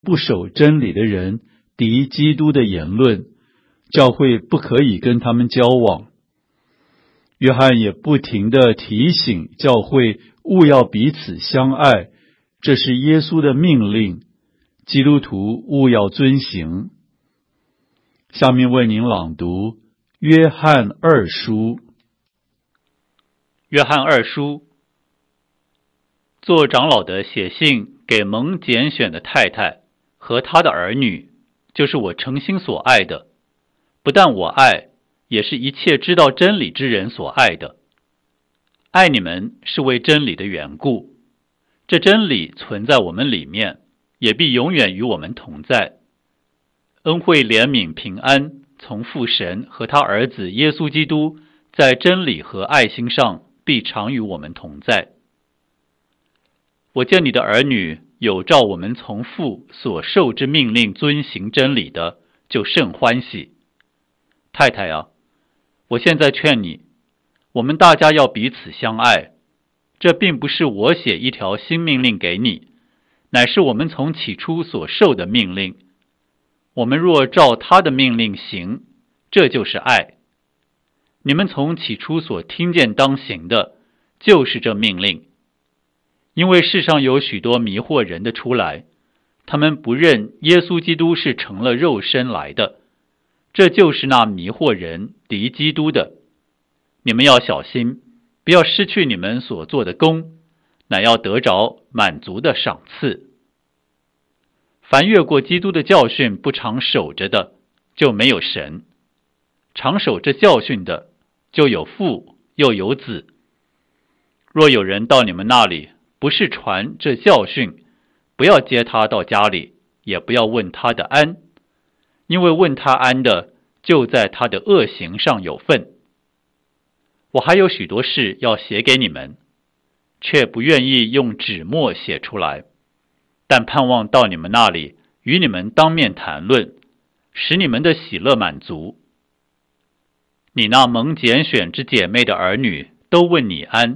不守真理的人敌基督的言论，教会不可以跟他们交往。约翰也不停地提醒教会务要彼此相爱，这是耶稣的命令，基督徒务要遵行。下面为您朗读约翰二书。 约翰二书，做长老的写信给蒙拣选的太太和她的儿女，就是我诚心所爱的，不但我爱，也是一切知道真理之人所爱的。爱你们是为真理的缘故，这真理存在我们里面，也必永远与我们同在。恩惠、怜悯、平安，从父神和他儿子耶稣基督在真理和爱心上必常与我们同在。我见你的儿女有照我们从父所受之命令遵行真理的，就甚欢喜。太太啊，我现在劝你，我们大家要彼此相爱。这并不是我写一条新命令给你，乃是我们从起初所受的命令。我们若照他的命令行，这就是爱。你们从起初所听见当行的，就是这命令。因为世上有许多迷惑人的出来，他们不认耶稣基督是成了肉身来的，这就是那迷惑人敌基督的。你们要小心，不要失去你们所做的功，乃要得着满足的赏赐。凡越过基督的教训不常守着的，就没有神；常守这教训的，就有父又有子。若有人到你们那里，不是传这教训，不要接他到家里，也不要问他的安，因为问他安的，就在他的恶行上有份。我还有许多事要写给你们，却不愿意用纸墨写出来，但盼望到你们那里，与你们当面谈论，使你们的喜乐满足。你那蒙拣选之姐妹的儿女都问你安。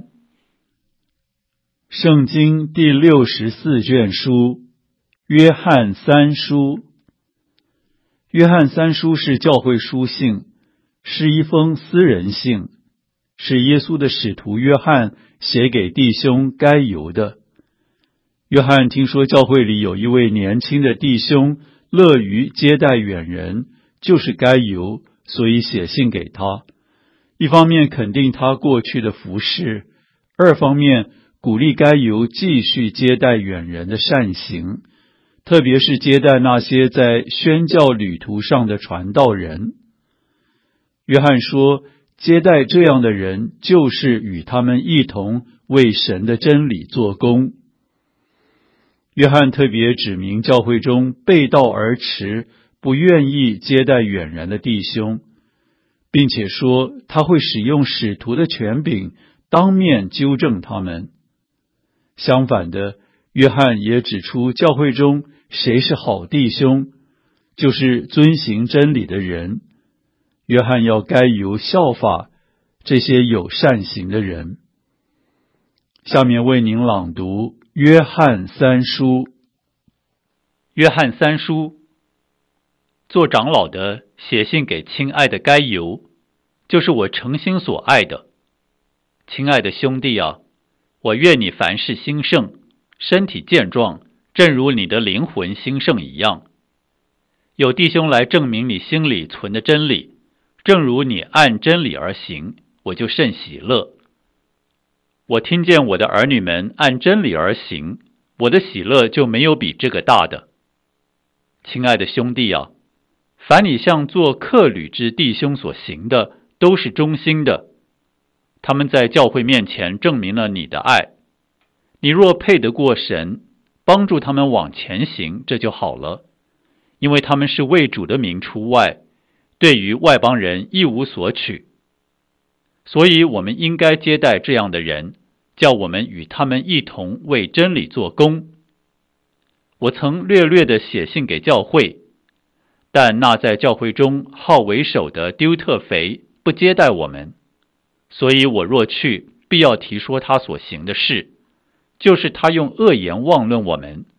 圣经第64卷书，约翰三书。约翰三书是教会书信，是一封私人信，是耶稣的使徒约翰写给弟兄该犹的。约翰听说教会里有一位年轻的弟兄乐于接待远人，就是该犹，所以写信给他。一方面肯定他过去的服事，二方面鼓励该犹继续接待远人的善行，特别是接待那些在宣教旅途上的传道人。约翰说，接待这样的人，就是与他们一同为神的真理做工。约翰特别指明教会中背道而驰、不愿意接待远人的弟兄，并且说他会使用使徒的权柄当面纠正他们。相反的，约翰也指出教会中谁是好弟兄，就是遵行真理的人。约翰要该由效法这些有善行的人。下面为您朗读约翰三书。 约翰三书，做长老的写信给亲爱的该犹，就是我诚心所爱的。亲爱的兄弟啊，我愿你凡事兴盛，身体健壮，正如你的灵魂兴盛一样。有弟兄来证明你心里存的真理，正如你按真理而行，我就甚喜乐。我听见我的儿女们按真理而行，我的喜乐就没有比这个大的。亲爱的兄弟啊，凡你向做客旅之弟兄所行的，都是忠心的。他们在教会面前证明了你的爱。你若配得过神，帮助他们往前行，这就好了。因为他们是为主的名出外，对于外邦人一无所取。所以我们应该接待这样的人，叫我们与他们一同为真理做工。我曾略略地写信给教会，但那在教会中好为首的丢特腓不接待我们，所以我若去，必要提说他所行的事，就是他用恶言妄论我们，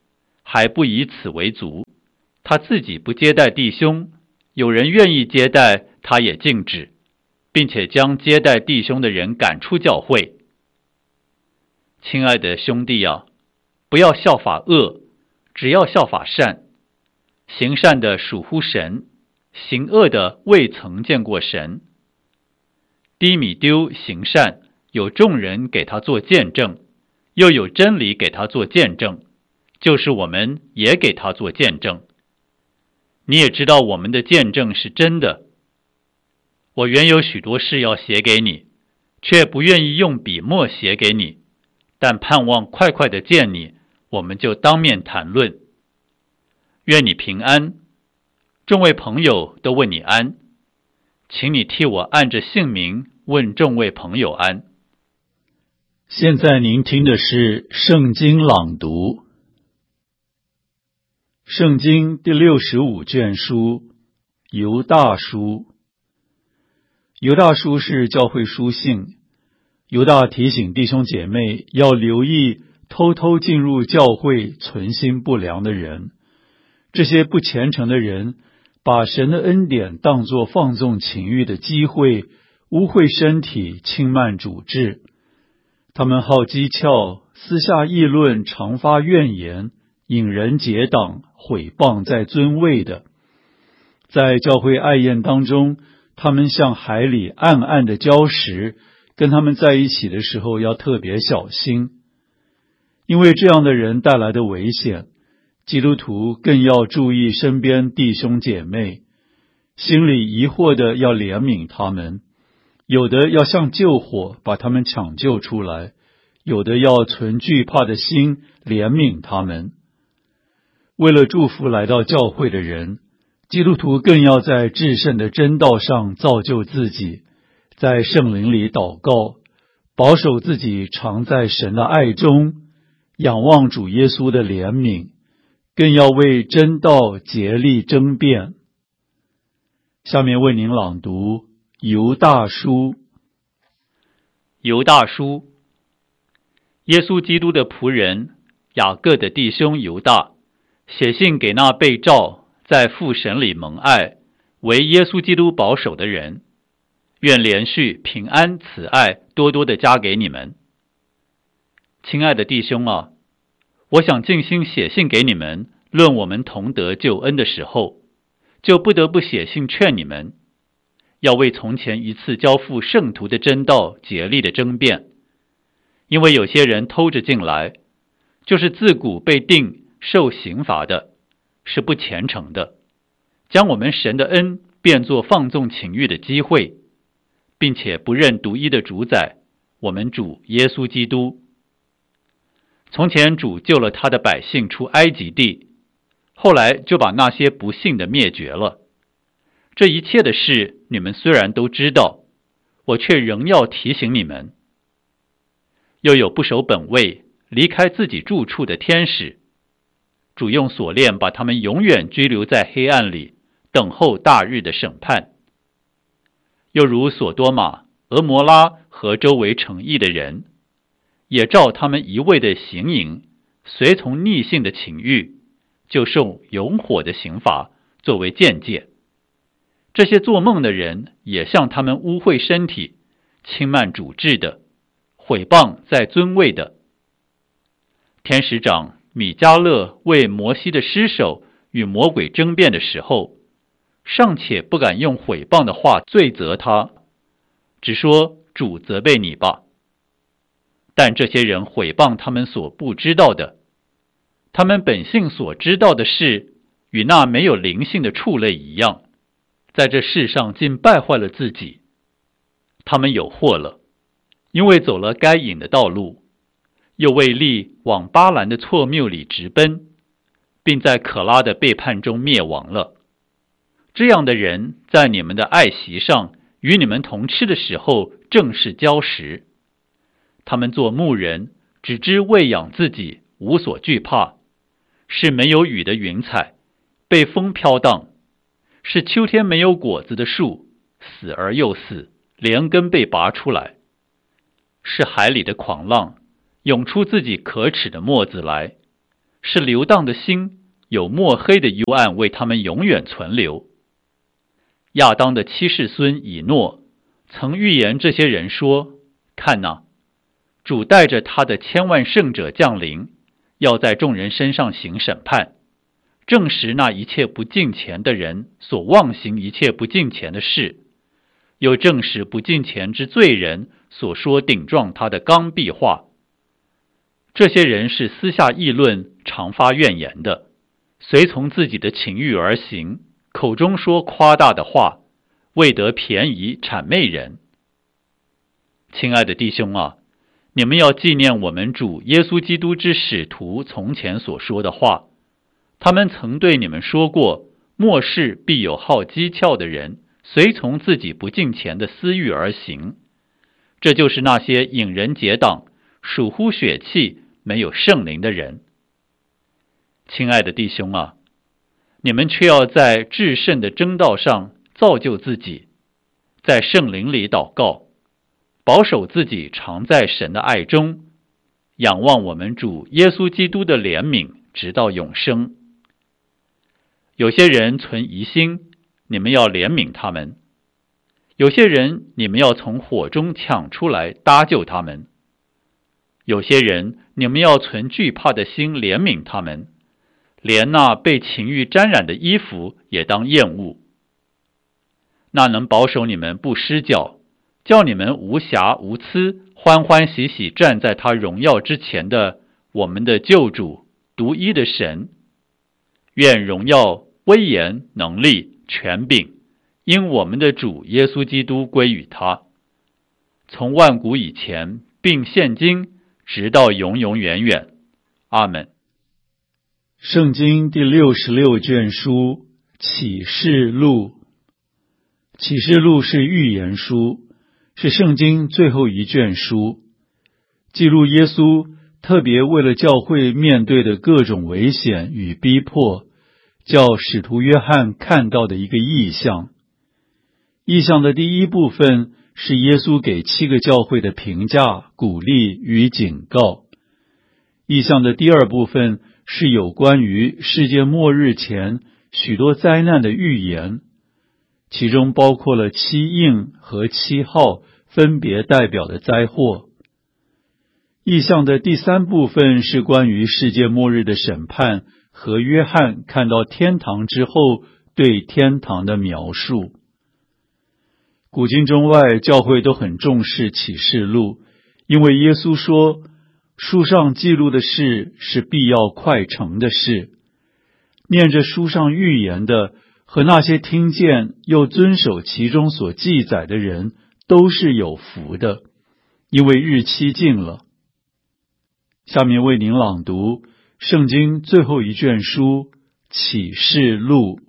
还不以此为足，他自己不接待弟兄，有人愿意接待，他也禁止，并且将接待弟兄的人赶出教会。亲爱的兄弟啊，不要效法恶，只要效法善。行善的属乎神，行恶的未曾见过神。低米丢行善，有众人给他做见证，又有真理给他做见证，就是我们也给他做见证。你也知道我们的见证是真的。我原有许多事要写给你，却不愿意用笔墨写给你，但盼望快快的见你，我们就当面谈论。愿你平安，众位朋友都问你安，请你替我按着姓名问众位朋友安。 现在您听的是圣经朗读。圣经第65卷书，犹大书。犹大书是教会书信，犹大提醒弟兄姐妹要留意偷偷进入教会存心不良的人。这些不虔诚的人把神的恩典当作放纵情欲的机会，污秽身体，轻慢主治。他们好讥诮，私下议论，常发怨言，引人结党，毁谤在尊位的。在教会爱宴当中，他们像海里暗暗的礁石，跟他们在一起的时候要特别小心，因为这样的人带来的危险，基督徒更要注意身边弟兄姐妹，心里疑惑的要怜悯他们，有的要像救火把他们抢救出来，有的要存惧怕的心怜悯他们。为了祝福来到教会的人，基督徒更要在至圣的真道上造就自己，在圣灵里祷告，保守自己常在神的爱中，仰望主耶稣的怜悯，更要为真道竭力争辩。下面为您朗读犹大书。 犹大书，耶稣基督的仆人雅各的弟兄犹大，写信给那被召在父神里蒙爱，为耶稣基督保守的人，愿连续平安慈爱多多的加给你们。亲爱的弟兄啊，我想尽心写信给你们，论我们同得救恩的时候，就不得不写信劝你们，要为从前一次交付圣徒的真道竭力的争辩。因为有些人偷着进来，就是自古被定受刑罚的，是不虔诚的，将我们神的恩变作放纵情欲的机会，并且不认独一的主宰，我们主耶稣基督。从前主救了他的百姓出埃及地，后来就把那些不信的灭绝了。这一切的事你们虽然都知道，我却仍要提醒你们。又有不守本位，离开自己住处的天使，主用锁链把他们永远拘留在黑暗里，等候大日的审判。又如所多玛、俄摩拉和周围城邑的人，也照他们一味的行淫，随从逆性的情欲，就受永火的刑罚作为鉴戒。这些做梦的人也像他们污秽身体，轻慢主治的，毁谤在尊位的。天使长米迦勒为摩西的尸首与魔鬼争辩的时候，尚且不敢用毁谤的话罪责他，只说主责备你吧。但这些人毁谤他们所不知道的，他们本性所知道的事，与那没有灵性的畜类一样，在这世上竟败坏了自己。他们有祸了，因为走了该隐的道路，又为利往巴兰的错谬里直奔，并在可拉的背叛中灭亡了。这样的人在你们的爱席上与你们同吃的时候正是礁石。他们做牧人，只知喂养自己，无所惧怕，是没有雨的云彩，被风飘荡，是秋天没有果子的树，死而又死，连根被拔出来，是海里的狂浪，涌出自己可耻的沫子来， 是流荡的星，有墨黑的幽暗为他们永远存留。亚当的七世孙以诺曾预言这些人说：看哪，主带着他的千万圣者降临，要在众人身上行审判，证实那一切不敬虔的人所妄行一切不敬虔的事，又证实不敬虔之罪人所说顶撞他的刚愎话。这些人是私下议论，常发怨言的，随从自己的情欲而行，口中说夸大的话，为得便宜谄媚人。亲爱的弟兄啊，你们要纪念我们主耶稣基督之使徒从前所说的话，他们曾对你们说过，末世必有好讥诮的人，随从自己不敬虔的私欲而行。这就是那些引人结党、属乎血气、没有圣灵的人。亲爱的弟兄啊，你们却要在至圣的真道上造就自己，在圣灵里祷告，保守自己常在神的爱中，仰望我们主耶稣基督的怜悯，直到永生。有些人存疑心，你们要怜悯他们；有些人你们要从火中抢出来搭救他们；有些人你们要存惧怕的心怜悯他们，连那被情欲沾染的衣服也当厌恶。那能保守你们不失脚，叫你们无瑕无疵，欢欢喜喜站在他荣耀之前的我们的救主独一的神，愿荣耀、威严、能力、权柄因我们的主耶稣基督归于他，从万古以前并现今直到永永远远。阿们。 圣经第66卷书启示录。启示录是预言书，是圣经最后一卷书，记录耶稣特别为了教会面对的各种危险与逼迫，叫使徒约翰看到的一个异象。异象的第一部分是耶稣给7个教会的评价、鼓励与警告。异象的第二部分是有关于世界末日前许多灾难的预言，其中包括了7印和7号分别代表的灾祸。异象的第三部分是关于世界末日的审判和约翰看到天堂之后对天堂的描述。古今中外教会都很重视启示录，因为耶稣说，书上记录的事是必要快成的事。念着书上预言的和那些听见又遵守其中所记载的人都是有福的，因为日期近了。下面为您朗读圣经最后一卷书启示录。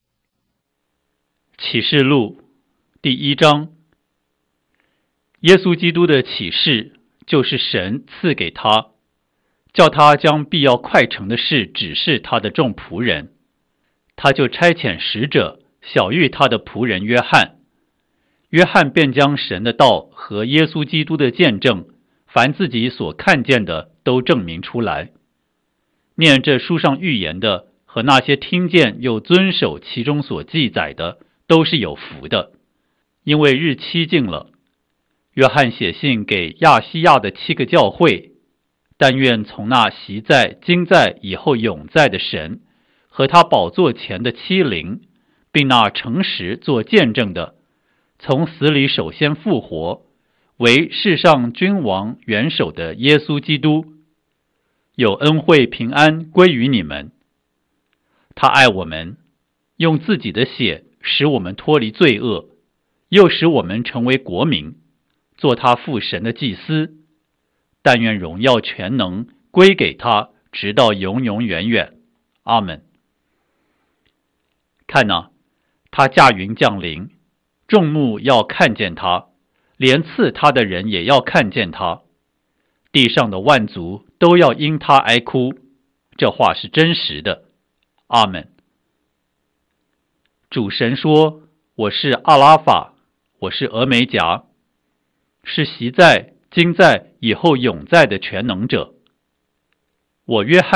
启示录第1章。耶稣基督的启示就是神赐给他，叫他将必要快成的事指示他的众仆人。他就差遣使者晓谕他的仆人约翰，约翰便将神的道和耶稣基督的见证，凡自己所看见的都证明出来。念这书上预言的和那些听见又遵守其中所记载的都是有福的，因为日期近了。约翰写信给亚细亚的7个教会，但愿从那习在、今在、以后永在的神和他宝座前的7灵，并那诚实做见证的，从死里首先复活，为世上君王元首的耶稣基督，有恩惠平安归于你们。他爱我们，用自己的血使我们脱离罪恶，又使我们成为国民，做他父神的祭司。但愿荣耀全能归给他，直到永永远远。阿们。看哪，他驾云降临，众目要看见他，连刺他的人也要看见他，地上的万族都要因他哀哭。这话是真实的。阿们。主神说，我是阿拉法，我是俄梅戛，是习在、今在、以后永在的全能者。我约翰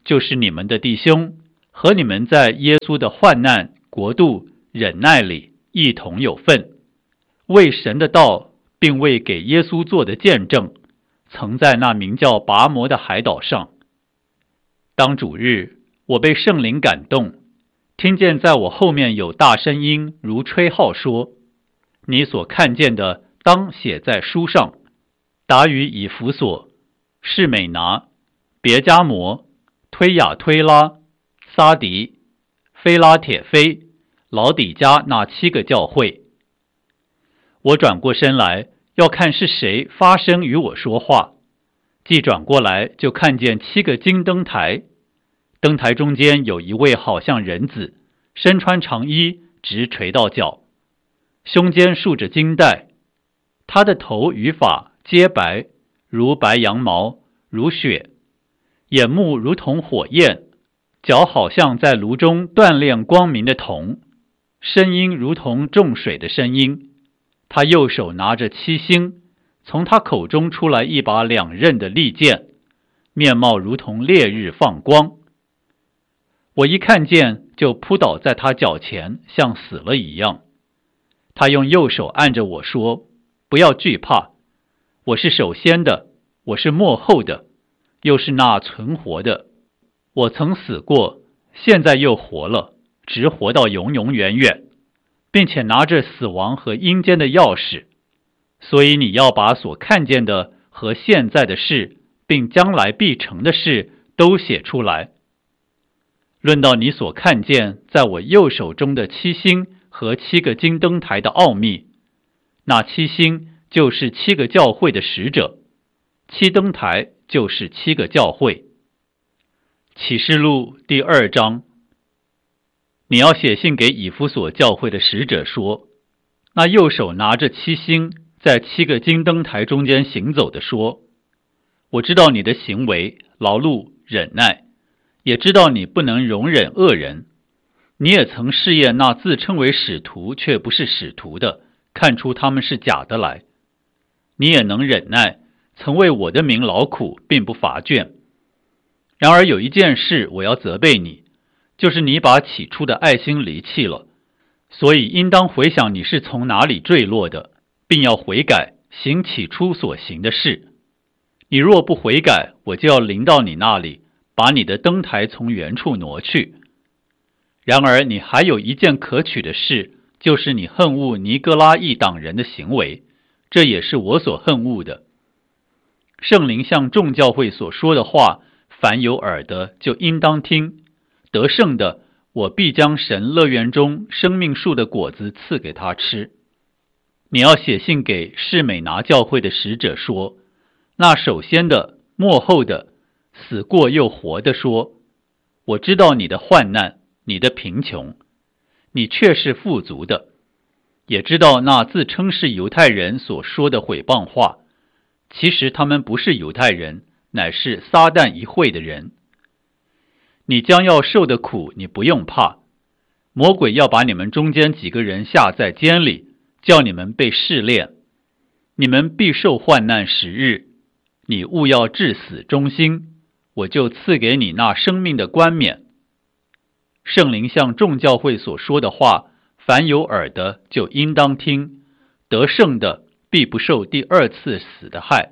就是你们的弟兄，和你们在耶稣的患难、国度、忍耐里一同有份，为神的道并为给耶稣做的见证，曾在那名叫拔摩的海岛上。当主日，我被圣灵感动，听见在我后面有大声音如吹号说，你所看见的当写在书上，达于以弗所、士美拿、别迦摩、推雅推拉、撒迪、菲拉铁菲、老底嘉那7个教会。我转过身来，要看是谁发声与我说话，既转过来，就看见7个金灯台，灯台中间有一位好像人子，身穿长衣，直垂到脚，胸间束着金带，他的头与发皆白，如白羊毛，如雪，眼目如同火焰，脚好像在炉中锻炼光明的铜，声音如同众水的声音。他右手拿着7星，从他口中出来一把2刃的利剑，面貌如同烈日放光。我一看见，就扑倒在他脚前，像死了一样。他用右手按着我说，不要惧怕，我是首先的，我是末后的，又是那存活的。我曾死过，现在又活了，直活到永永远远，并且拿着死亡和阴间的钥匙。所以你要把所看见的和现在的事，并将来必成的事都写出来。论到你所看见在我右手中的7星和7个金灯台的奥秘，那7星就是7个教会的使者，7灯台就是7个教会。启示录第2章。你要写信给以弗所教会的使者说，那右手拿着7星在7个金灯台中间行走的说，我知道你的行为、劳碌、忍耐，也知道你不能容忍恶人，你也曾试验那自称为使徒却不是使徒的，看出他们是假的来。你也能忍耐，曾为我的名劳苦，并不乏倦。然而有一件事我要责备你，就是你把起初的爱心离弃了，所以应当回想你是从哪里坠落的，并要悔改，行起初所行的事。你若不悔改，我就要临到你那里，把你的灯台从原处挪去。然而你还有一件可取的事，就是你恨恶尼哥拉一党人的行为，这也是我所恨恶的。圣灵向众教会所说的话，凡有耳的就应当听。得胜的，我必将神乐园中生命树的果子赐给他吃。你要写信给士美拿教会的使者说，那首先的、末后的、死过又活的说，我知道你的患难，你的贫穷，你却是富足的，也知道那自称是犹太人所说的毁谤话，其实他们不是犹太人，乃是撒旦一会的人。你将要受的苦，你不用怕，魔鬼要把你们中间几个人下在监里，叫你们被试炼，你们必受患难10日，你务要至死忠心，我就赐给你那生命的冠冕。圣灵向众教会所说的话，凡有耳的就应当听，得胜的必不受第2次死的害。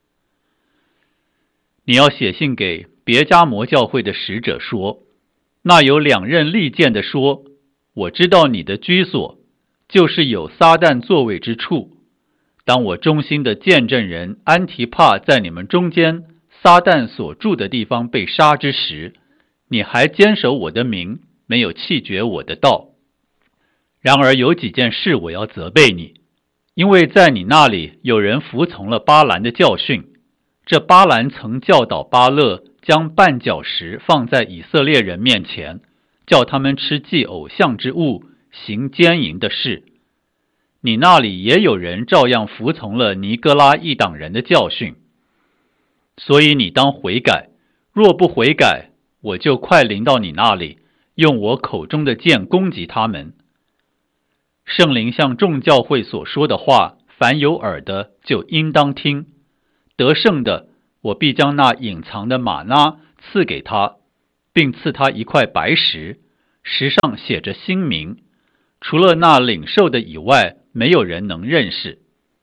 你要写信给别迦摩教会的使者说，那有2刃利剑的说，我知道你的居所，就是有撒旦座位之处。当我忠心的见证人安提帕在你们中间撒旦所住的地方被杀之时，你还坚守我的名，没有弃绝我的道。然而有几件事我要责备你，因为在你那里有人服从了巴兰的教训。这巴兰曾教导巴勒将绊脚石放在以色列人面前，叫他们吃祭偶像之物，行奸淫的事。你那里也有人照样服从了尼哥拉一党人的教训。所以你当悔改，若不悔改，我就快临到你那里，用我口中的剑攻击他们。圣灵向众教会所说的话，凡有耳的就应当听。得胜的，我必将那隐藏的玛纳赐给他， 并赐他一块白石，石上写着新名，除了那领受的以外，没有人能认识。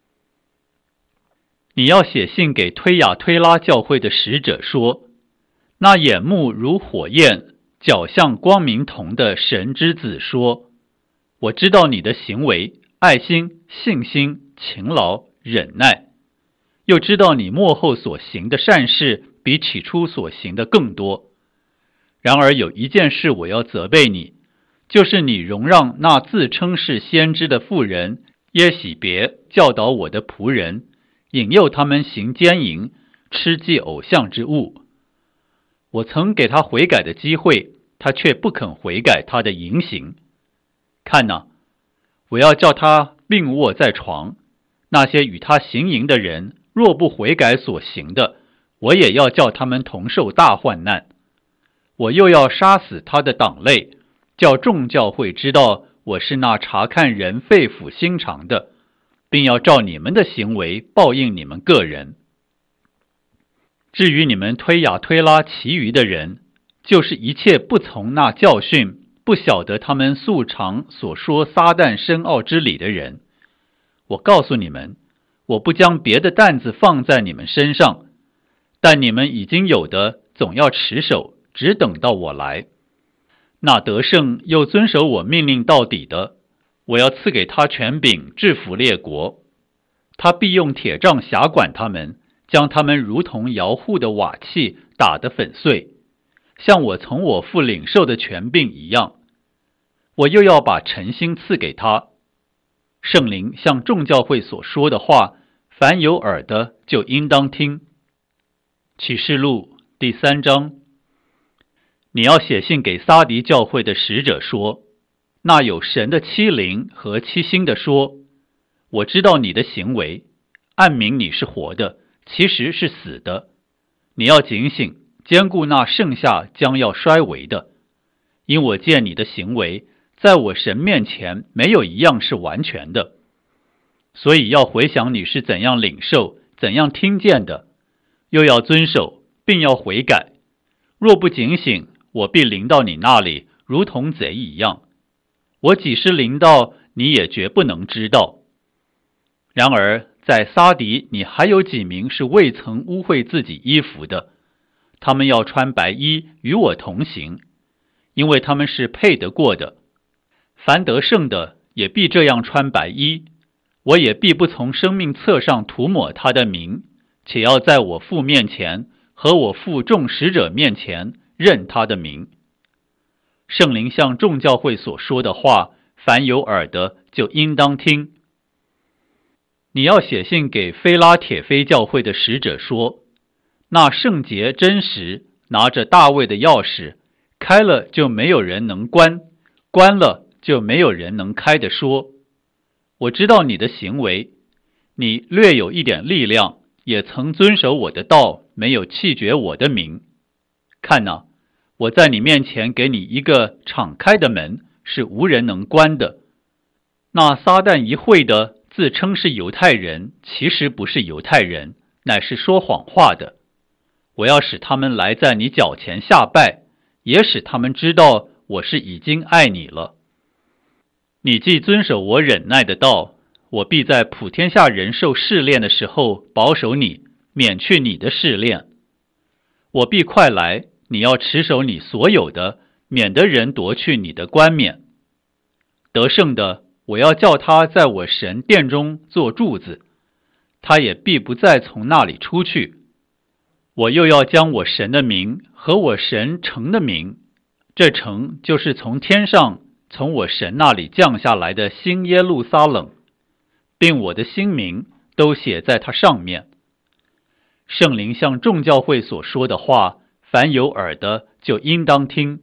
你要写信给推雅推拉教会的使者说，那眼目如火焰，脚像光明铜的神之子说，我知道你的行为、爱心、信心、勤劳、忍耐，又知道你末后所行的善事比起初所行的更多。然而有一件事我要责备你，就是你容让那自称是先知的妇人耶洗别教导我的仆人，引诱他们行奸淫，吃祭偶像之物。我曾给他悔改的机会，他却不肯悔改他的淫行。看哪，我要叫他病卧在床，那些与他行淫的人若不悔改所行的，我也要叫他们同受大患难。我又要杀死他的党类，叫众教会知道我是那查看人肺腑心肠的，并要照你们的行为报应你们个人。至于你们推雅推拉其余的人，就是一切不从那教训，不晓得他们素常所说撒旦深奥之理的人，我告诉你们，我不将别的担子放在你们身上，但你们已经有的总要持守，只等到我来。那得胜又遵守我命令到底的，我要赐给他权柄制服列国，他必用铁杖辖管他们，将他们如同摇户的瓦器打得粉碎，像我从我父领受的权柄一样。我又要把诚心赐给他。圣灵向众教会所说的话，凡有耳的就应当听。启示录第3章。你要写信给撒狄教会的使者说，那有神的7灵和7星的说，我知道你的行为，暗明你是活的，其实是死的。你要警醒，坚固那剩下将要衰微的，因我见你的行为，在我神面前没有一样是完全的。所以要回想你是怎样领受，怎样听见的，又要遵守，并要悔改。若不警醒，我必临到你那里，如同贼一样。我几时临到，你也绝不能知道。然而在撒狄，你还有几名是未曾污秽自己衣服的，他们要穿白衣与我同行，因为他们是配得过的。凡得胜的也必这样穿白衣，我也必不从生命册上涂抹他的名，且要在我父面前和我父众使者面前认他的名。圣灵向众教会所说的话，凡有耳的就应当听。你要写信给非拉铁非教会的使者说，那圣洁真实拿着大卫的钥匙，开了就没有人能关，关了就没有人能开的说，我知道你的行为，你略有一点力量，也曾遵守我的道，没有弃绝我的名。看哪，我在你面前给你一个敞开的门，是无人能关的。那撒旦一会的自称是犹太人，其实不是犹太人，乃是说谎话的。我要使他们来在你脚前下拜，也使他们知道我是已经爱你了。你既遵守我忍耐的道，我必在普天下人受试炼的时候保守你，免去你的试炼。我必快来，你要持守你所有的，免得人夺去你的冠冕。得胜的，我要叫他在我神殿中做柱子，他也必不再从那里出去。我又要将我神的名和我神城的名，这城就是从天上从我神那里降下来的新耶路撒冷，并我的新名都写在它上面。圣灵向众教会所说的话，凡有耳的就应当听。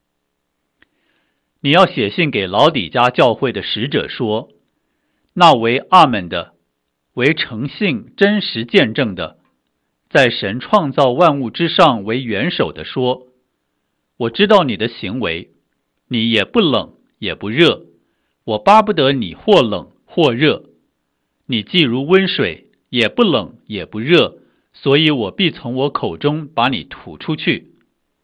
你要写信给老底嘉教会的使者说，那为阿们的，为诚信真实见证的，在神创造万物之上为元首的说，我知道你的行为，你也不冷也不热，我巴不得你或冷或热。你既如温水，也不冷也不热，所以我必从我口中把你吐出去。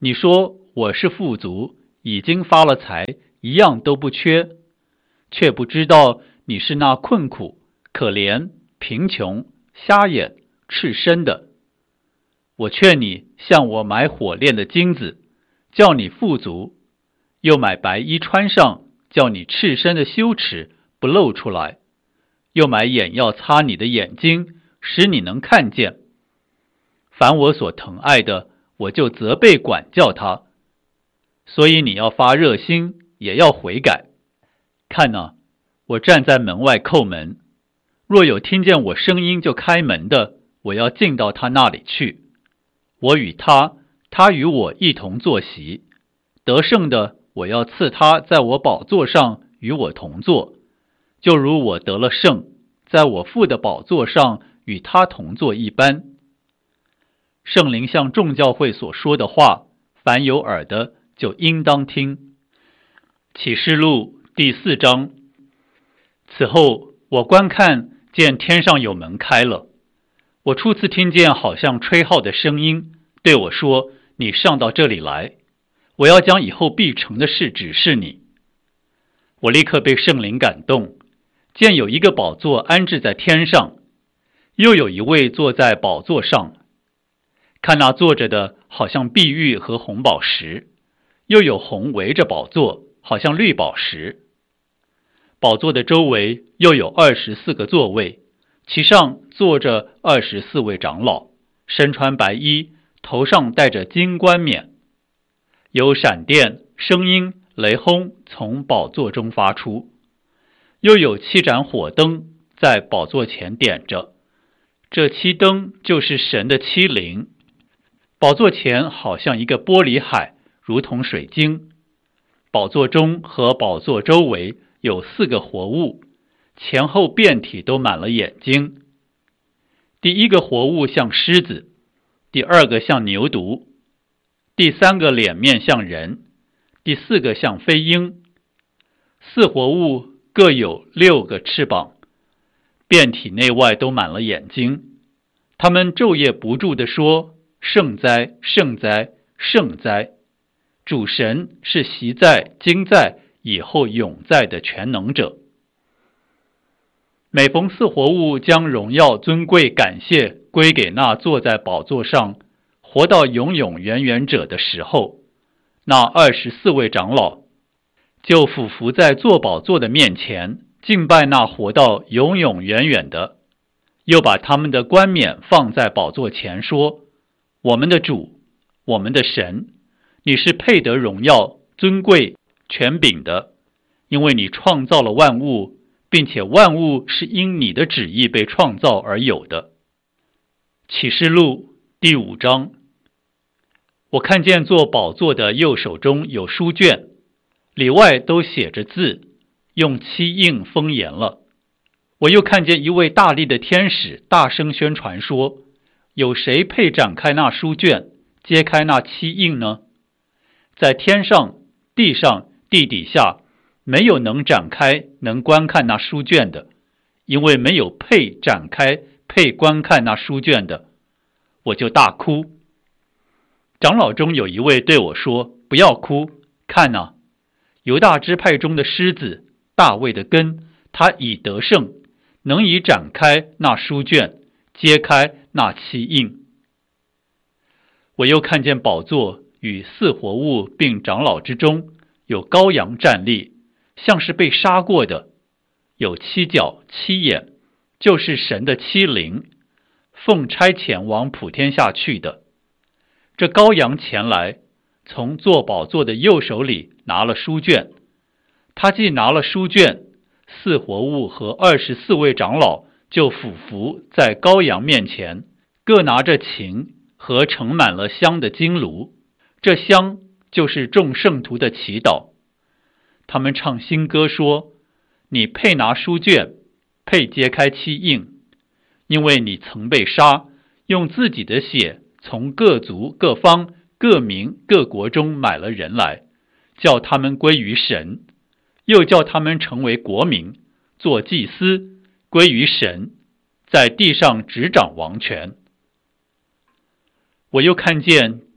你说我是富足，已经发了财，一样都不缺，却不知道你是那困苦、可怜、贫穷、瞎眼、赤身的。我劝你向我买火炼的金子，叫你富足，又买白衣穿上，叫你赤身的羞耻不露出来，又买眼药擦你的眼睛，使你能看见。凡我所疼爱的，我就责备管教他。所以你要发热心，也要悔改。看哪，我站在门外叩门，若有听见我声音就开门的，我要进到他那里去。我与他，他与我一同坐席。得胜的，我要赐他在我宝座上与我同坐，就如我得了胜，在我父的宝座上与他同坐一般。圣灵向众教会所说的话，凡有耳的就应当听。启示录第4章。此后我观看，见天上有门开了，我初次听见好像吹号的声音，对我说：你上到这里来，我要将以后必成的事指示你。我立刻被圣灵感动，见有一个宝座安置在天上，又有一位坐在宝座上。看那坐着的好像碧玉和红宝石，又有红围着宝座，好像绿宝石。宝座的周围又有24个座位，其上坐着24位长老，身穿白衣，头上戴着金冠冕。有闪电、声音、雷轰从宝座中发出，又有7盏火灯在宝座前点着，这7灯就是神的7灵。宝座前好像一个玻璃海，如同水晶。宝座中和宝座周围有4个活物，前后遍体都满了眼睛。第一个活物像狮子，第2个像牛犊，第3个脸面像人，第4个像飞鹰。4活物各有6个翅膀，遍体内外都满了眼睛。他们昼夜不住地说：圣哉，圣哉，圣哉！主神是昔在、今在、以后永在的全能者。每逢4活物将荣耀、尊贵、感谢归给那坐在宝座上、活到永永远远者的时候，那24位长老就俯伏在坐宝座的面前，敬拜那活到永永远远的，又把他们的冠冕放在宝座前，说：我们的主，我们的神，你是配得荣耀、尊贵、权柄的，因为你创造了万物，并且万物是因你的旨意被创造而有的。启示录第5章。我看见坐宝座的右手中有书卷，里外都写着字，用漆印封严了。我又看见一位大力的天使大声宣传说：有谁配展开那书卷，揭开那漆印呢？在天上、地上、地底下，没有能展开、能观看那书卷的，因为没有配展开、配观看那书卷的。我就大哭。长老中有一位对我说：不要哭，看哪，犹大支派中的狮子，大卫的根，他已得胜，能以展开那书卷，揭开那漆印。我又看见宝座与4活物并长老之中有羔羊站立，像是被杀过的，有7角7眼，就是神的7灵，奉差遣往普天下去的。这羔羊前来，从坐宝座的右手里拿了书卷。他既拿了书卷，4活物和24位长老就俯伏在羔羊面前，各拿着琴和盛满了香的金炉，这香就是众圣徒的祈祷。他们唱新歌说：你配拿书卷，配揭开漆印，因为你曾被杀，用自己的血从各族、各方、各民、各国中买了人来，叫他们归于神，又叫他们成为国民，做祭司，归于神，在地上执掌王权。我又看见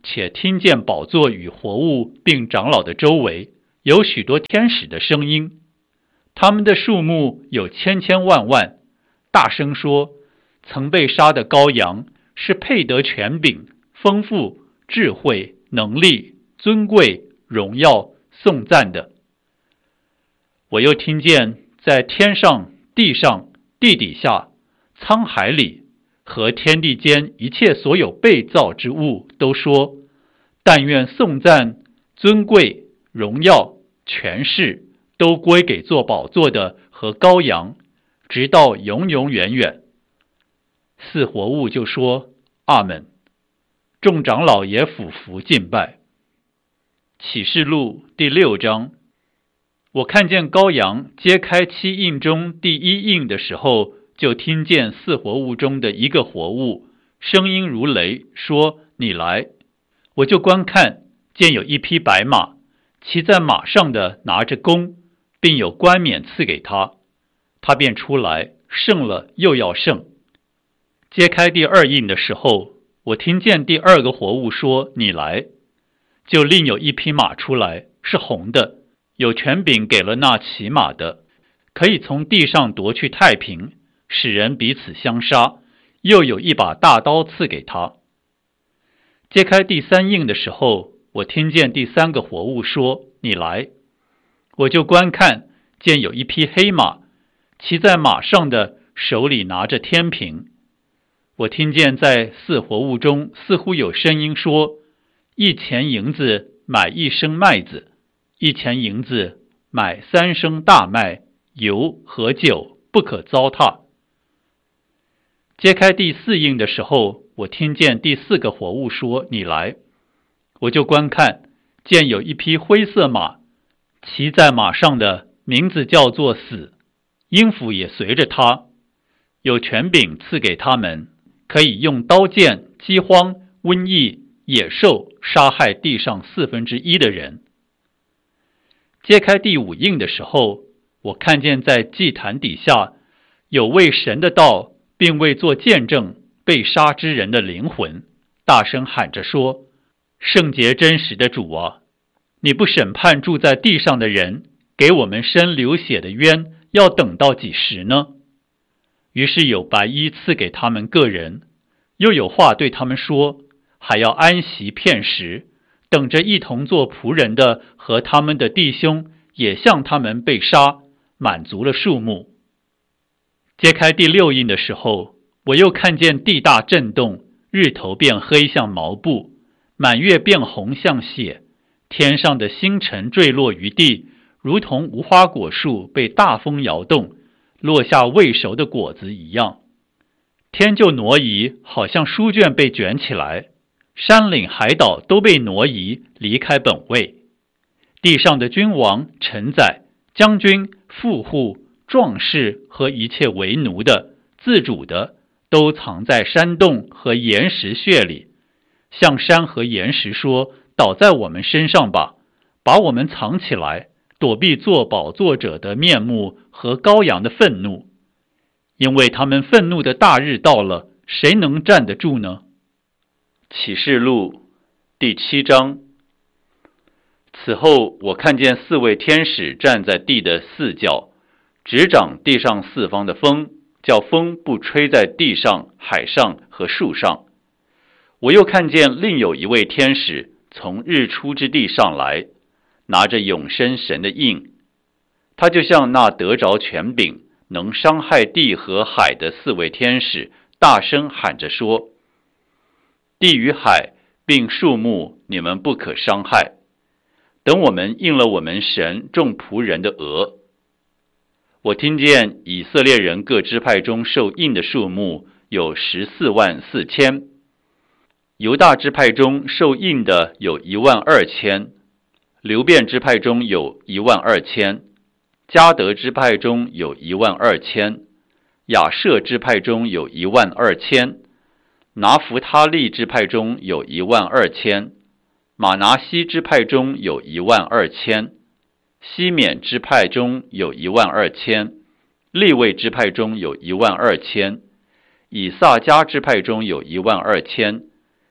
且听见宝座与活物并长老的周围有许多天使的声音，他们的数目有千千万万，大声说：曾被杀的羔羊是配得权柄、丰富、智慧、能力、尊贵、荣耀、颂赞的。我又听见在天上、地上、地底下、沧海里和天地间一切所有被造之物都说：但愿颂赞、尊贵、荣耀、权势都归给坐宝座的和羔羊，直到永永远远。四活物就说：阿们。众长老也俯伏敬拜。启示录第6章，我看见羔羊揭开7印中第1印的时候，就听见四活物中的一个活物，声音如雷，说：你来。我就观看，见有一匹白马，骑在马上的拿着弓，并有冠冕赐给他，他便出来，胜了又要胜。揭开第2印的时候，我听见第2个活物说：你来。就另有一匹马出来，是红的，有权柄给了那骑马的，可以从地上夺去太平，使人彼此相杀，又有一把大刀赐给他。揭开第3印的时候，我听见第3个活物说：你来。我就观看，见有一匹黑马，骑在马上的手里拿着天平。我听见在四活物中似乎有声音说：1钱银子买1升麦子，1钱银子买3升大麦，油和酒不可糟蹋。揭开第4印的时候，我听见第4个活物说：你来。我就观看，见有一匹灰色马，骑在马上的名字叫做死，阴府也随着他，有权柄赐给他们，可以用刀剑、饥荒、瘟疫、野兽杀害地上1/4的人。揭开第5印的时候，我看见在祭坛底下有为神的道并为做见证被杀之人的灵魂，大声喊着说：圣洁真实的主啊，你不审判住在地上的人，给我们伸流血的冤，要等到几时呢？于是有白衣赐给他们个人，又有话对他们说，还要安息片时，等着一同做仆人的和他们的弟兄也像他们被杀，满足了数目。揭开第6印的时候，我又看见地大震动，日头变黑像毛布，满月变红像血，天上的星辰坠落于地，如同无花果树被大风摇动，落下未熟的果子一样。天就挪移，好像书卷被卷起来，山岭海岛都被挪移，离开本位。地上的君王、臣宰、将军、富户、壮士和一切为奴的、自主的，都藏在山洞和岩石穴里，向山和岩石说：倒在我们身上吧，把我们藏起来，躲避坐宝座者的面目和羔羊的愤怒。因为他们愤怒的大日到了，谁能站得住呢？启示录第7章。此后我看见4位天使站在地的4角，执掌地上4方的风，叫风不吹在地上、海上和树上。我又看见另有一位天使从日出之地上来，拿着永生神的印，他就像那得着权柄能伤害地和海的4位天使，大声喊着说：地与海并树木你们不可伤害，等我们应了我们神众仆人的额。我听见以色列人各支派中受印的数目有144000，犹大支派中受印的有12000，流便支派中有12000，迦得支派中有12000，亚设支派中有12000，拿弗他利支派中有12000，马拿西支派中有12000，西缅支派中有12000，利未支派中有12000，以萨迦支派中有12000，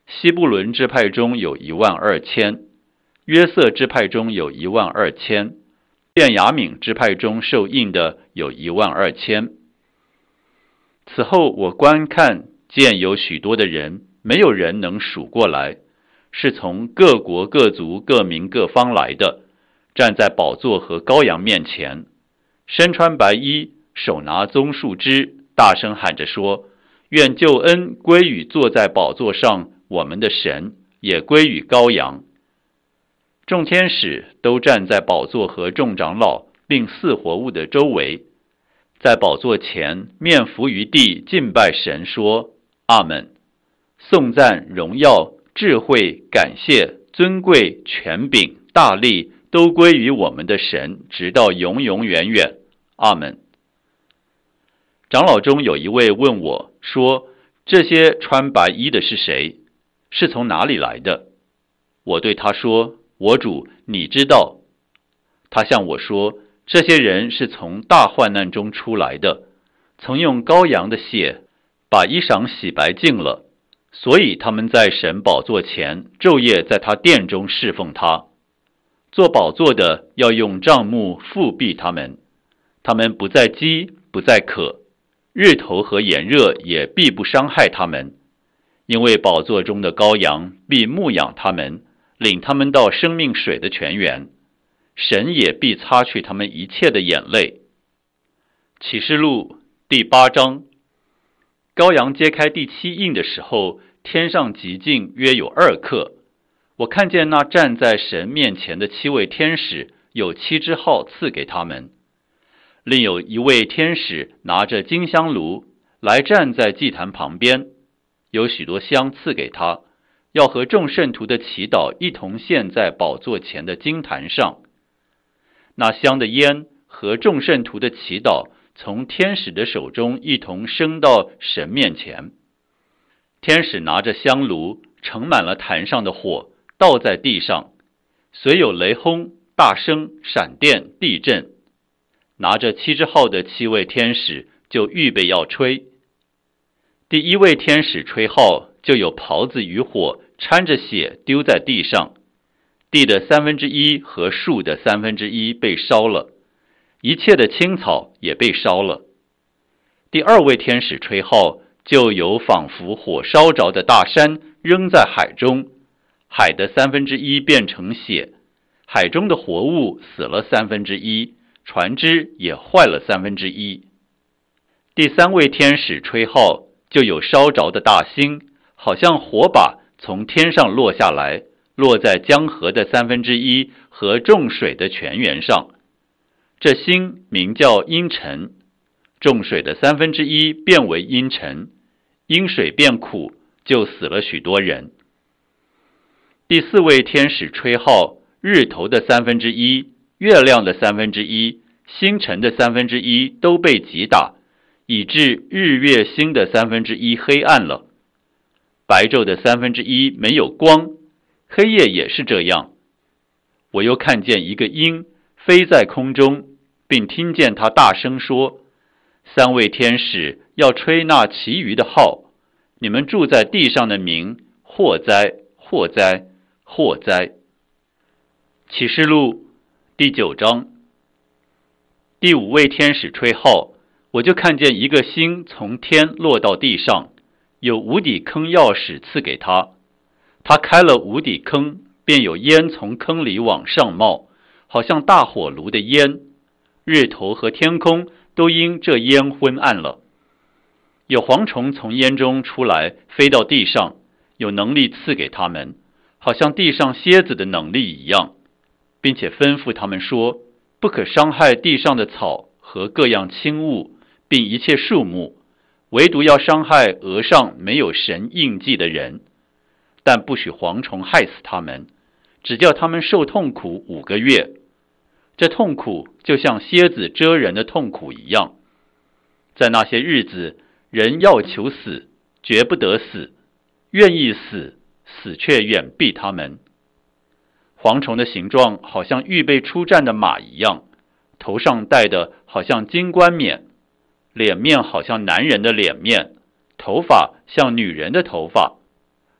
西布伦支派中有12000，约瑟支派中有12000，便雅悯支派中受印的有12000。此后我观看，见有许多的人，没有人能数过来，是从各国各族各民各方来的，站在宝座和羔羊面前，身穿白衣，手拿棕树枝，大声喊着说：愿救恩归于坐在宝座上我们的神，也归于羔羊。众天使都站在宝座和众长老并四活物的周围，在宝座前面伏于地敬拜神，说：阿们！颂赞、荣耀、智慧、感谢、尊贵、权柄、大力都归于我们的神，直到永永远远。阿们！长老中有一位问我说：这些穿白衣的是谁？是从哪里来的？我对他说：我主，你知道。他向我说：这些人是从大患难中出来的，曾用羔羊的血把衣裳洗白净了，所以他们在神宝座前昼夜在他殿中侍奉他。做宝座的要用帐幕覆庇他们，他们不再饥，不再渴，日头和炎热也必不伤害他们，因为宝座中的羔羊必牧养他们，领他们到生命水的泉源，神也必擦去他们一切的眼泪。启示录第8章。羔羊揭开第7印的时候，天上极静约有2刻。我看见那站在神面前的7位天使，有7支号赐给他们。另有一位天使拿着金香炉来站在祭坛旁边，有许多香赐给他，要和众圣徒的祈祷一同献在宝座前的金坛上。那香的烟和众圣徒的祈祷从天使的手中一同升到神面前。天使拿着香炉盛满了坛上的火，倒在地上，随有雷轰、大声、闪电、地震。拿着7支号的7位天使就预备要吹。第1位天使吹号，就有袍子与火掺着血丢在地上，地的1/3和树的1/3被烧了，一切的青草也被烧了。第2位天使吹号，就有仿佛火烧着的大山扔在海中，海的1/3变成血，海中的活物死了1/3，船只也坏了1/3。第3位天使吹号，就有烧着的大星，好像火把从天上落下来，落在江河的1/3和众水的泉源上。这星名叫阴沉，众水的1/3变为阴沉，因水变苦，就死了许多人。第4位天使吹号，日头的1/3，月亮的1/3，星辰的1/3都被击打，以致日月星的1/3黑暗了。白昼的1/3没有光，黑夜也是这样。我又看见一个鹰飞在空中，并听见他大声说：3位天使要吹那其余的号，你们住在地上的民，祸哉，祸哉，祸哉。启示录第9章。第5位天使吹号，我就看见一个星从天落到地上，有无底坑钥匙赐给他。他开了无底坑，便有烟从坑里往上冒，好像大火炉的烟，日头和天空都因这烟昏暗了。有蝗虫从烟中出来，飞到地上，有能力赐给他们，好像地上蝎子的能力一样，并且吩咐他们说：不可伤害地上的草和各样轻物，并一切树木，唯独要伤害额上没有神印记的人，但不许蝗虫害死他们，只叫他们受痛苦5个月。这痛苦就像蝎子蛰人的痛苦一样。在那些日子，人要求死，绝不得死；愿意死，死却远避他们。蝗虫的形状好像预备出战的马一样，头上戴的好像金冠冕，脸面好像男人的脸面，头发像女人的头发，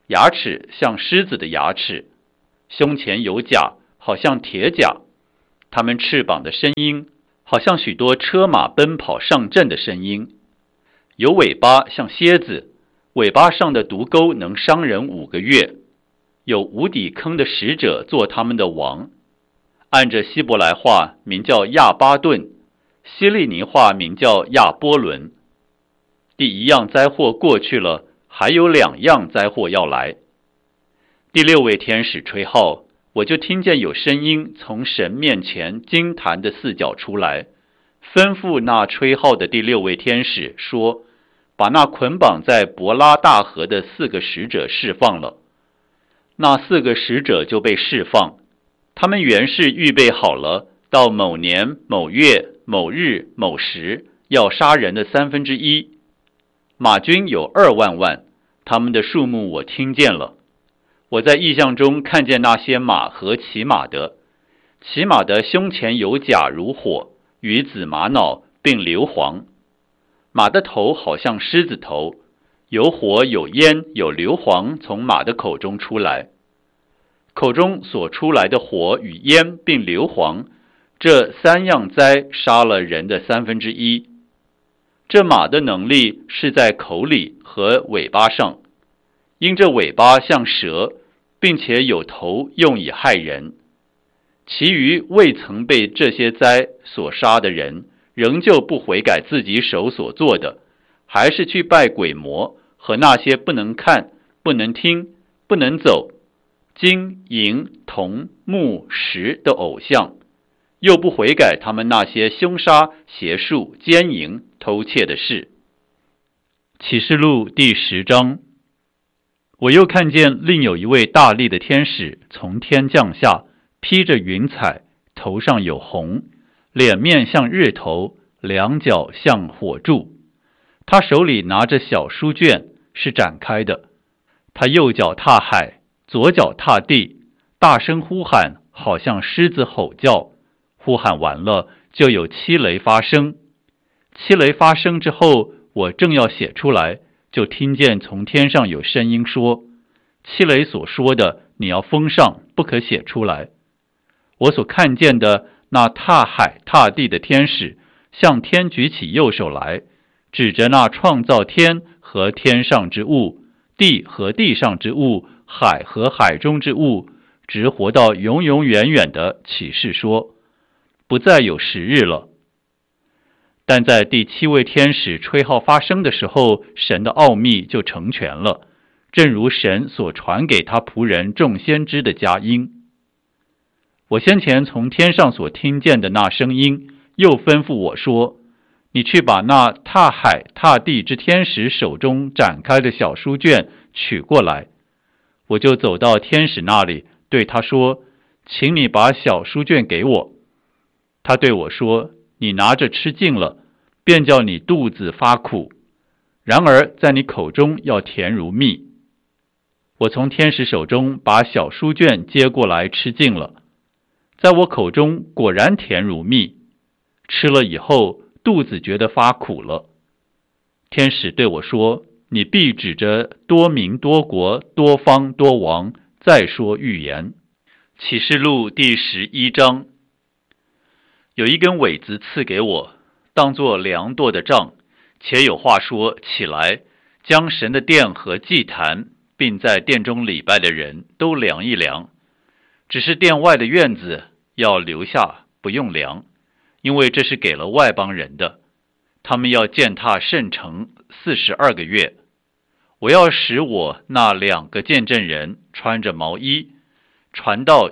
牙齿像狮子的牙齿，胸前有甲，好像铁甲。它们翅膀的声音，好像许多车马奔跑上阵的声音。有尾巴像蝎子，尾巴上的毒钩能伤人5个月。有无底坑的使者做他们的王，按着希伯来话名叫亚巴顿，希利尼话名叫亚波伦。第1样灾祸过去了，还有2样灾祸要来。第6位天使吹号，我就听见有声音从神面前金坛的4角出来，吩咐那吹号的第6位天使说，把那捆绑在伯拉大河的4个使者释放了。那4个使者就被释放，他们原是预备好了，到某年某月某日某时要杀人的1/3。马军有2万万，他们的数目我听见了。我在异象中看见那些马和骑马的，骑马的胸前有甲如火，与紫玛瑙并硫磺。马的头好像狮子头，有火有烟有硫磺从马的口中出来。口中所出来的火与烟并硫磺，这3样灾杀了人的1/3。这马的能力是在口里和尾巴上，因这尾巴像蛇，并且有头用以害人。其余未曾被这些灾所杀的人，仍旧不悔改自己手所做的，还是去拜鬼魔和那些不能看、不能听、不能走、金银铜木石的偶像，又不悔改他们那些凶杀、邪术、奸淫、偷窃的事。启示录第10章。我又看见另有一位大力的天使从天降下，披着云彩，头上有红，脸面像日头，两脚像火柱。他手里拿着小书卷，是展开的。他右脚踏海，左脚踏地，大声呼喊，好像狮子吼叫。呼喊完了，就有7雷发生。7雷发生之后，我正要写出来，就听见从天上有声音说：7雷所说的，你要封上，不可写出来。我所看见的那踏海踏地的天使，向天举起右手来，指着那创造天和天上之物，地和地上之物，海和海中之物，直活到永永远远的启示说，不再有时日了。但在第7位天使吹号发生的时候，神的奥秘就成全了，正如神所传给他仆人众先知的佳音。我先前从天上所听见的那声音，又吩咐我说，你去把那踏海踏地之天使手中展开的小书卷取过来。我就走到天使那里，对他说，请你把小书卷给我。他对我说，你拿着吃尽了，便叫你肚子发苦，然而在你口中要甜如蜜。我从天使手中把小书卷接过来吃尽了，在我口中果然甜如蜜，吃了以后肚子觉得发苦了。天使对我说，你必指着多民多国多方多王再说预言。启示录第11章。有一根苇子赐给我，当作量度的杖，且有话说，起来，将神的殿和祭坛，并在殿中礼拜的人都量一量。只是殿外的院子要留下，不用量，因为这是给了外邦人的。他们要践踏圣城42个月。我要使我那2个见证人穿着毛衣，传道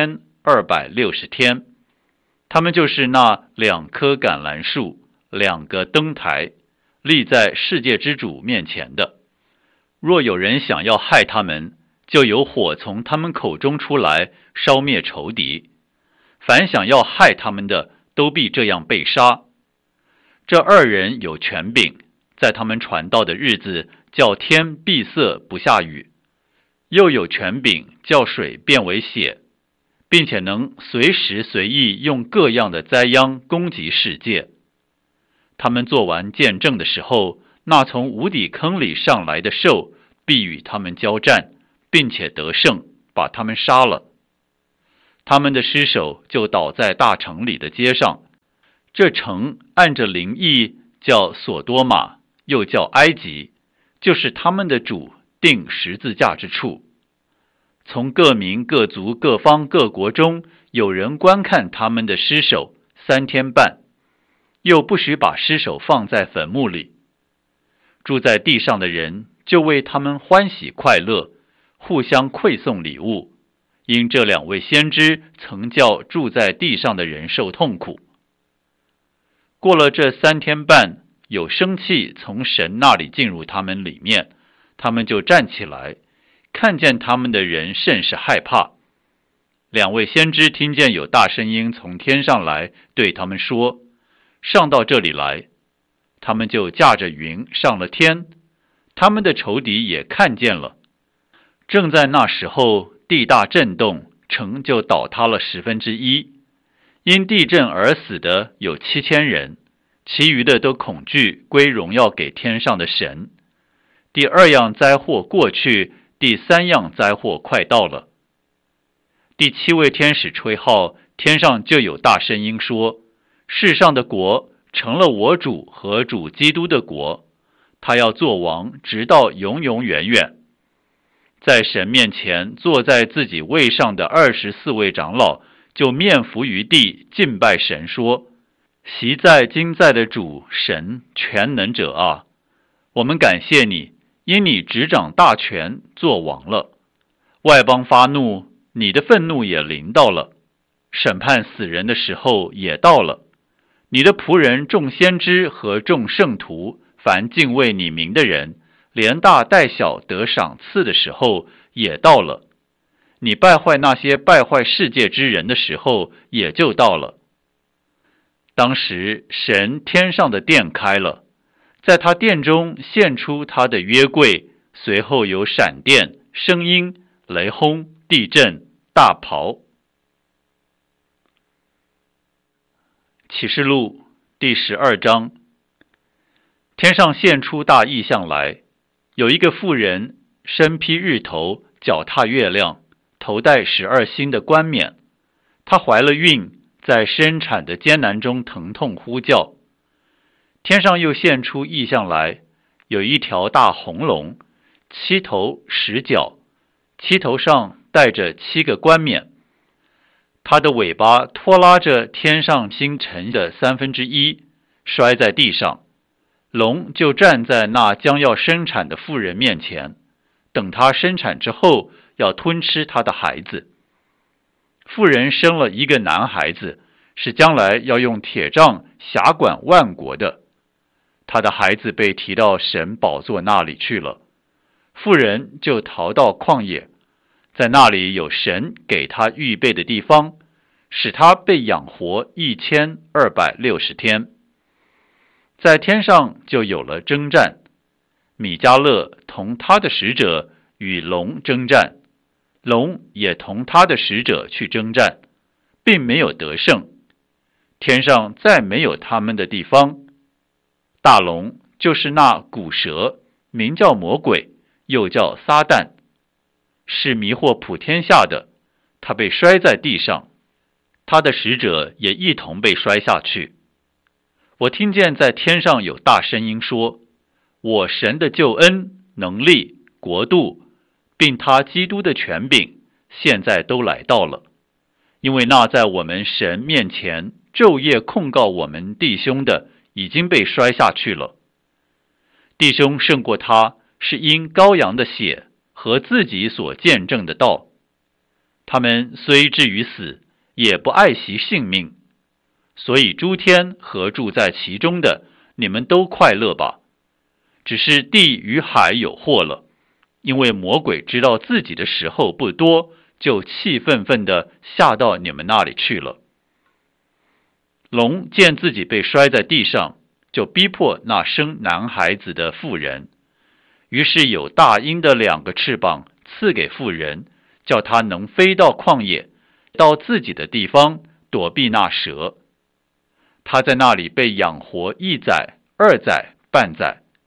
1260天。他们就是那2棵橄榄树，2个灯台，立在世界之主面前的。若有人想要害他们，就有火从他们口中出来，烧灭仇敌。凡想要害他们的，都必这样被杀。这2人有权柄，在他们传道的日子，叫天闭塞不下雨，又有权柄叫水变为血，并且能随时随意用各样的灾殃攻击世界。他们做完见证的时候，那从无底坑里上来的兽必与他们交战， 并且得胜，把他们杀了。他们的尸首就倒在大城里的街上。这城按着灵意叫索多玛，又叫埃及，就是他们的主钉十字架之处。从各民各族各方各国中有人观看他们的尸首3天半，又不许把尸首放在坟墓里。住在地上的人就为他们欢喜快乐，互相馈送礼物，因这2位先知曾叫住在地上的人受痛苦。过了这3天半，有生气从神那里进入他们里面，他们就站起来，看见他们的人甚是害怕。2位先知听见有大声音从天上来，对他们说：上到这里来。他们就驾着云上了天，他们的仇敌也看见了。正在那时候，地大震动，城就倒塌了1/10。因地震而死的有7000人，其余的都恐惧，归荣耀给天上的神。第2样灾祸过去，第3样灾祸快到了。第7位天使吹号，天上就有大声音说：世上的国成了我主和主基督的国，他要做王，直到永永远远。在神面前坐在自己位上的24位长老就面伏于地，敬拜神说：昔在今在的主神全能者啊，我们感谢你，因你执掌大权，做王了。外邦发怒，你的愤怒也临到了，审判死人的时候也到了。你的仆人众先知和众圣徒，凡敬畏你名的人，连大带小得赏赐的时候也到了。你败坏那些败坏世界之人的时候也就到了。当时神天上的殿开了，在他殿中现出他的约柜，随后有闪电、声音、雷轰、地震、大雹。启示录第12章。天上现出大异象来，有一个妇人，身披日头，脚踏月亮，头戴12星的冠冕。她怀了孕，在生产的艰难中疼痛呼叫。天上又现出异象来，有一条大红龙，7头10脚，7头上带着7个冠冕。它的尾巴拖拉着天上星辰的1/3，摔在地上。龙就站在那将要生产的妇人面前，等她生产之后，要吞吃她的孩子。妇人生了一个男孩子，是将来要用铁杖辖管万国的。她的孩子被提到神宝座那里去了，妇人就逃到旷野，在那里有神给他预备的地方，使他被养活1260天。在天上就有了征战，米迦勒同他的使者与龙征战，龙也同他的使者去征战，并没有得胜。天上再没有他们的地方。大龙就是那古蛇，名叫魔鬼，又叫撒旦，是迷惑普天下的，他被摔在地上，他的使者也一同被摔下去。我听见在天上有大声音说：我神的救恩、能力、国度，并他基督的权柄，现在都来到了。因为那在我们神面前昼夜控告我们弟兄的，已经被摔下去了。弟兄胜过他，是因羔羊的血和自己所见证的道。他们虽至于死，也不爱惜性命。所以诸天和住在其中的，你们都快乐吧。只是地与海有祸了，因为魔鬼知道自己的时候不多，就气愤愤地下到你们那里去了。龙见自己被摔在地上，就逼迫那生男孩子的妇人，于是有大鹰的2个翅膀赐给妇人，叫她能飞到旷野，到自己的地方，躲避那蛇。他在那里被养活1载、2载、半载。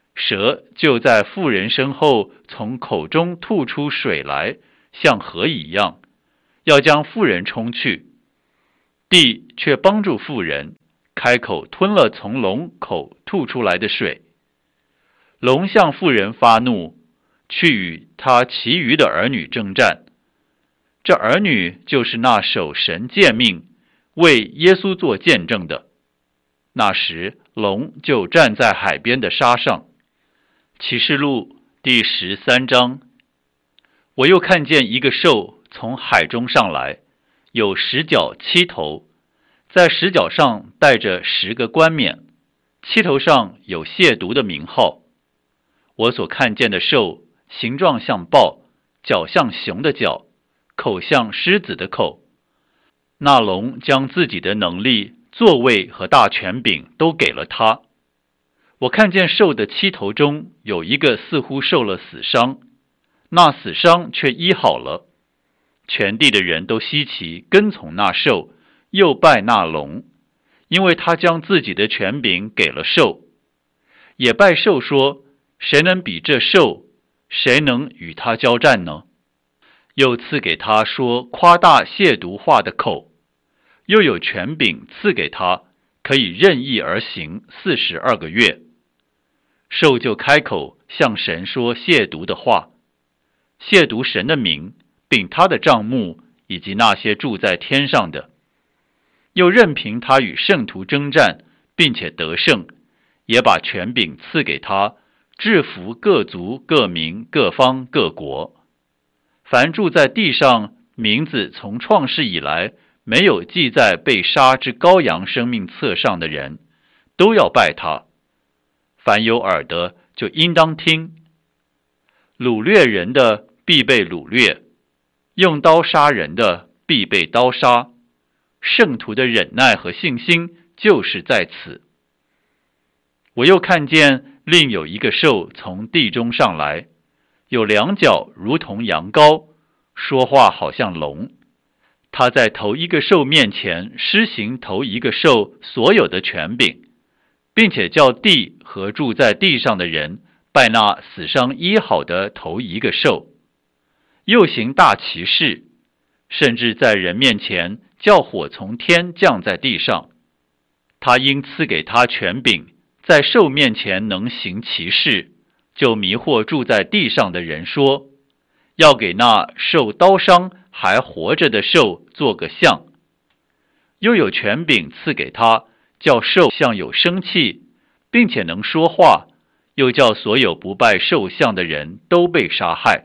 蛇就在妇人身后从口中吐出水来，像河一样，要将妇人冲去。地却帮助妇人，开口吞了从龙口吐出来的水。龙向妇人发怒，去与他其余的儿女征战。这儿女就是那守神诫命，为耶稣做见证的。那时龙就站在海边的沙上。启示录第13章。我又看见一个兽从海中上来，有10角7头，在10角上带着10个冠冕，7头上有亵渎的名号。我所看见的兽形状像豹，脚像熊的脚，口像狮子的口。那龙将自己的能力、座位和大权柄都给了他。我看见兽的7头中有一个似乎受了死伤，那死伤却医好了。全地的人都稀奇，跟从那兽，又拜那龙，因为他将自己的权柄给了兽。也拜兽说：谁能比这兽？谁能与他交战呢？又赐给他说夸大亵渎话的口，又有权柄赐给他，可以任意而行42个月。兽就开口向神说亵渎的话，亵渎神的名，并他的帐幕，以及那些住在天上的。又任凭他与圣徒征战，并且得胜，也把权柄赐给他，制服各族、各民、各方、各国。凡住在地上，名字从创世以来没有记在被杀之羔羊生命册上的人，都要拜他。凡有耳的就应当听。掳掠人的必被掳掠，用刀杀人的必被刀杀。圣徒的忍耐和信心就是在此。我又看见另有一个兽从地中上来，有2角如同羊羔，说话好像龙。他在头一个兽面前施行头一个兽所有的权柄，并且叫地和住在地上的人拜那死伤医好的头一个兽。又行大奇事，甚至在人面前叫火从天降在地上。他因赐给他权柄，在兽面前能行奇事，就迷惑住在地上的人说，要给那受刀伤还活着的兽做个像。又有权柄赐给他，叫兽像有生气，并且能说话，又叫所有不拜兽像的人都被杀害。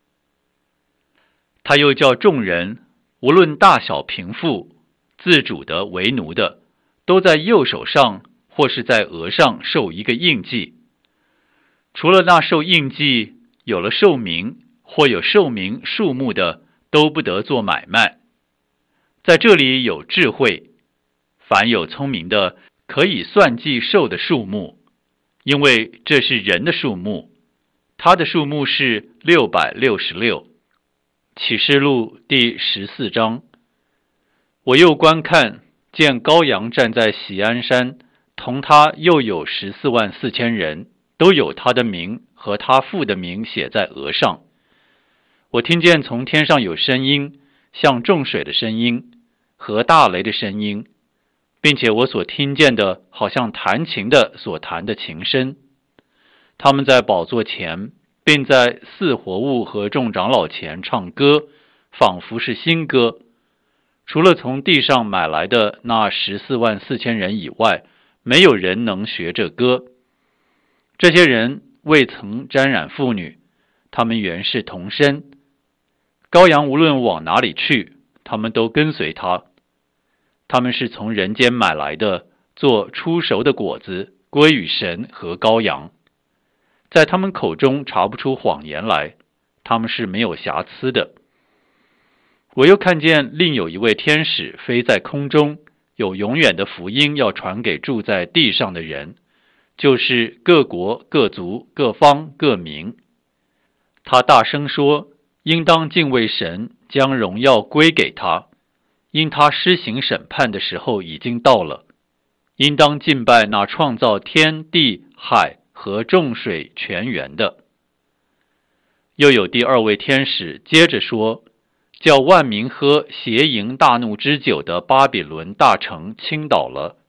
他又叫众人，无论大小贫富，自主的为奴的，都在右手上或是在额上受一个印记。除了那受印记有了寿名或有寿名数目的，都不得做买卖。在这里有智慧，凡有聪明的可以算计兽的数目，因为这是人的数目，它的数目是666。启示录第14章。我又观看，见羔羊站在锡安山，同他又有144000人，都有他的名和他父的名写在额上。我听见从天上有声音，像众水的声音和大雷的声音，并且我所听见的好像弹琴的所弹的琴声。他们在宝座前，并在4活物和众长老前唱歌，仿佛是新歌。除了从地上买来的那144000人以外，没有人能学这歌。这些人未曾沾染妇女，他们原是童身。羔羊无论往哪里去，他们都跟随他。他们是从人间买来的，做初熟的果子，归与神和羔羊。在他们口中查不出谎言来，他们是没有瑕疵的。我又看见另有一位天使飞在空中，有永远的福音要传给住在地上的人，就是各国、各族、各方、各民。他大声说，应当敬畏神，将荣耀归给他，因他施行审判的时候已经到了。应当敬拜那创造天地海和众水泉源的。又有第二位天使接着说，叫万民喝邪淫大怒之酒的巴比伦大城倾倒了，